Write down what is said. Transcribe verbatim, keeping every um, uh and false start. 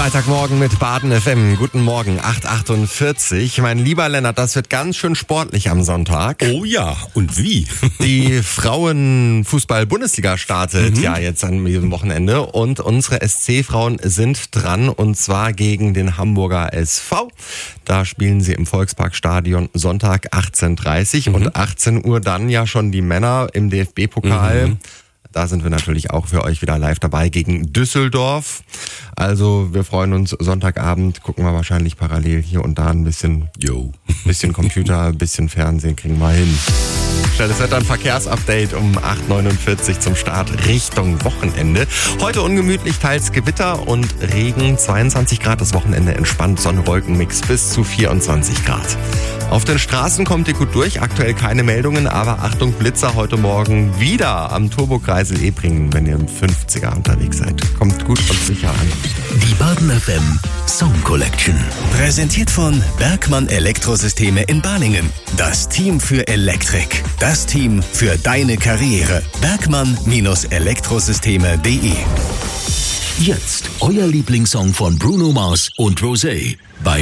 Freitagmorgen mit Baden F M. Guten Morgen, acht Uhr achtundvierzig. Mein lieber Lennart, das wird ganz schön sportlich am Sonntag. Oh ja, und wie? Die Frauenfußball-Bundesliga startet Mhm. ja jetzt an diesem Wochenende und unsere S C-Frauen sind dran und zwar gegen den Hamburger S V. Da spielen sie im Volksparkstadion Sonntag achtzehn Uhr dreißig Mhm. und achtzehn Uhr dann ja schon die Männer im D F B-Pokal. Mhm. Da sind wir natürlich auch für euch wieder live dabei gegen Düsseldorf. Also wir freuen uns Sonntagabend, gucken wir wahrscheinlich parallel hier und da ein bisschen, Jo. bisschen Computer, ein bisschen Fernsehen kriegen wir hin. Schnelles Wetter, ein Verkehrsupdate um acht Uhr neunundvierzig zum Start Richtung Wochenende. Heute ungemütlich, teils Gewitter und Regen, zweiundzwanzig Grad, das Wochenende entspannt, Sonne-Wolken-Mix bis zu vierundzwanzig Grad. Auf den Straßen kommt ihr gut durch, aktuell keine Meldungen, aber Achtung, Blitzer heute Morgen wieder am Turbokreisel Ebringen, wenn ihr im fünfziger unterwegs seid. Kommt gut und sicher an. Die Baden F M Song Collection. Präsentiert von Bergmann Elektrosysteme in Balingen. Das Team für Elektrik. Das Team für deine Karriere. Bergmann Elektrosysteme punkt de. Jetzt euer Lieblingssong von Bruno Mars und Rosé bei